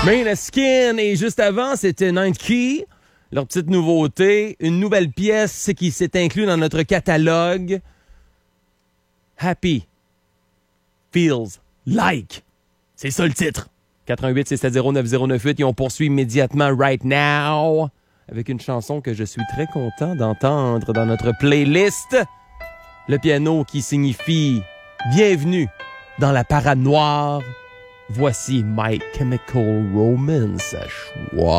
Måneskin, et juste avant, c'était Ninth Key. Leur petite nouveauté, une nouvelle pièce qui s'est inclue dans notre catalogue. Happy Feels Like. C'est ça le titre. 88 670 9098 et on poursuit immédiatement right now avec une chanson que je suis très content d'entendre dans notre playlist. Le piano qui signifie bienvenue dans la parade noire. Voici My Chemical Romance à choix.